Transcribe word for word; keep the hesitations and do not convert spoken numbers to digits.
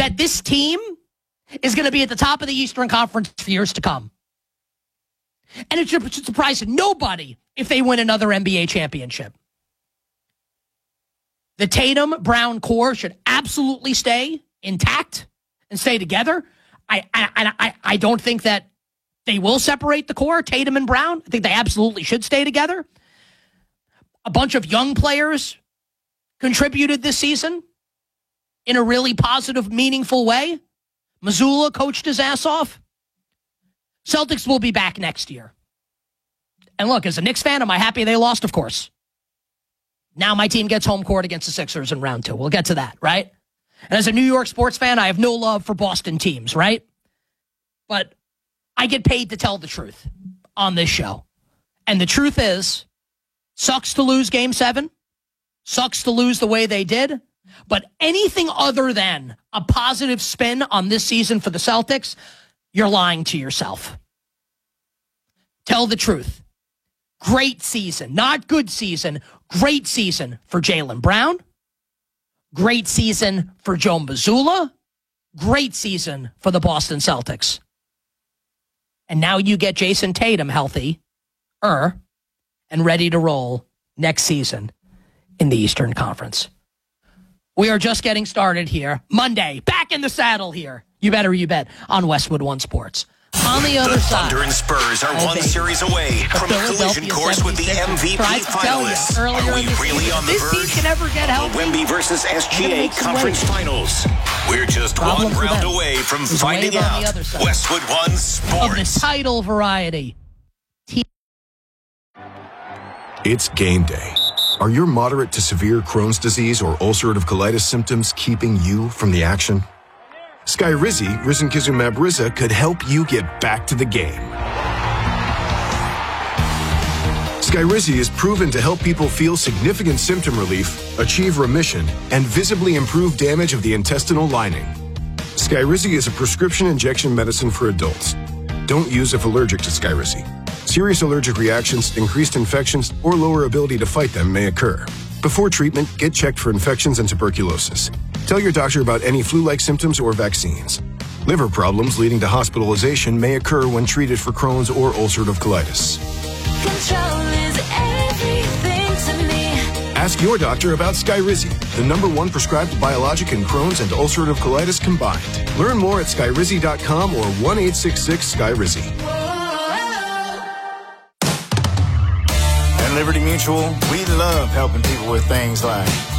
that this team is going to be at the top of the Eastern Conference for years to come. And it should surprise nobody if they win another N B A championship. The Tatum-Brown core should absolutely stay intact and stay together. I, I, I, I don't think that they will separate the core, Tatum and Brown. I think they absolutely should stay together. A bunch of young players contributed this season in a really positive, meaningful way. Mazzulla coached his ass off. Celtics will be back next year. And look, as a Knicks fan, am I happy they lost? Of course. Now my team gets home court against the Sixers in round two. We'll get to that, right? And as a New York sports fan, I have no love for Boston teams, right? But I get paid to tell the truth on this show. And the truth is, sucks to lose game seven. Sucks to lose the way they did. But anything other than a positive spin on this season for the Celtics, you're lying to yourself. Tell the truth. Great season. Not good season. Great season for Jaylen Brown. Great season for Joe Mazzulla. Great season for the Boston Celtics. And now you get Jason Tatum healthy er, and ready to roll next season in the Eastern Conference. We are just getting started here. Monday, back in the saddle here. You better, you bet, on Westwood One Sports. On the other the side, Thunder and Spurs are one baby. series away from a collision course with the M V P finalists. Are we really on the this verge? team can ever get healthy? Wemby versus S G A Conference Finals. We're just Problem one for round them. away from There's finding wave on out. the other side. Westwood One Of the Sports. title variety. It's game day. Are your moderate to severe Crohn's disease or ulcerative colitis symptoms keeping you from the action? Skyrizi, risankizumab Riza, could help you get back to the game. Skyrizi is proven to help people feel significant symptom relief, achieve remission, and visibly improve damage of the intestinal lining. Skyrizi is a prescription injection medicine for adults. Don't use if allergic to Skyrizi. Serious allergic reactions, increased infections, or lower ability to fight them may occur. Before treatment, get checked for infections and tuberculosis. Tell your doctor about any flu-like symptoms or vaccines. Liver problems leading to hospitalization may occur when treated for Crohn's or ulcerative colitis. Control is everything to me. Ask your doctor about Skyrizi, the number one prescribed biologic in Crohn's and ulcerative colitis combined. Learn more at skyrizi dot com or one eight six six Skyrizi. At Liberty Mutual, we love helping people with things like